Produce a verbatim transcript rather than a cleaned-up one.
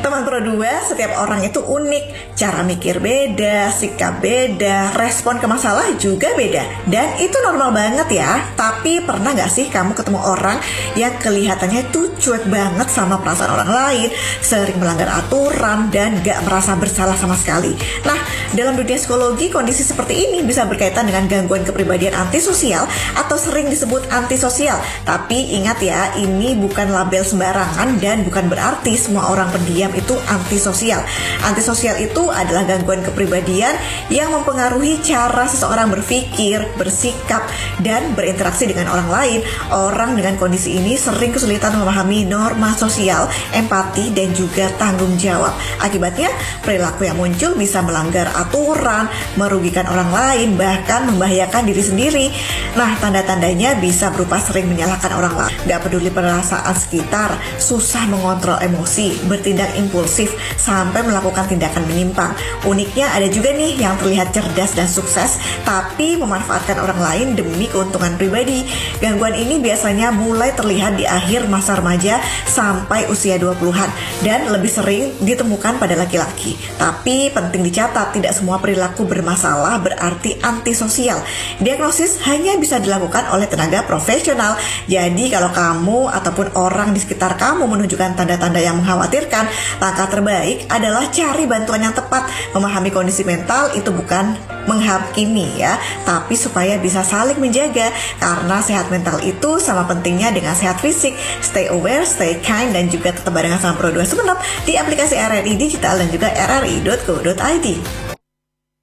Teman Pro dua, setiap orang itu unik. Cara mikir beda, sikap beda, respon ke masalah juga beda. Dan itu normal banget ya. Tapi pernah gak sih kamu ketemu orang yang kelihatannya tuh cuek banget sama perasaan orang lain, sering melanggar aturan, dan gak merasa bersalah sama sekali? Nah, dalam dunia psikologi, kondisi seperti ini bisa berkaitan dengan gangguan kepribadian antisosial atau sering disebut antisosial. Tapi ingat ya, ini bukan label sembarangan dan bukan berarti semua orang pendiam itu antisosial. Antisosial itu adalah gangguan kepribadian yang mempengaruhi cara seseorang berpikir, bersikap, dan berinteraksi dengan orang lain. Orang dengan kondisi ini sering kesulitan memahami norma sosial, empati, dan juga tanggung jawab. Akibatnya, perilaku yang muncul bisa melanggar aturan, merugikan orang lain, bahkan membahayakan diri sendiri. Nah, tanda-tandanya bisa berupa sering menyalahkan orang lain, gak peduli perasaan sekitar, susah mengontrol emosi, bertindak impulsif, sampai melakukan tindakan menyimpang. Uniknya ada juga nih yang terlihat cerdas dan sukses, tapi memanfaatkan orang lain demi keuntungan pribadi. Gangguan ini biasanya mulai terlihat di akhir masa remaja sampai usia dua puluhan dan lebih sering ditemukan pada laki-laki. Tapi penting dicatat, tidak semua perilaku bermasalah berarti antisosial. Diagnosis hanya bisa dilakukan oleh tenaga profesional. Jadi kalau kamu ataupun orang di sekitar kamu menunjukkan tanda-tanda yang mengkhawatirkan, langkah terbaik adalah cari bantuan yang tepat. Memahami kondisi mental itu bukan menghakimi ya, tapi supaya bisa saling menjaga, karena sehat mental itu sama pentingnya dengan sehat fisik. Stay aware, stay kind, dan juga tetap barengan sama Pro dua Sumenep di aplikasi R R I Digital dan juga r r i dot co dot i d.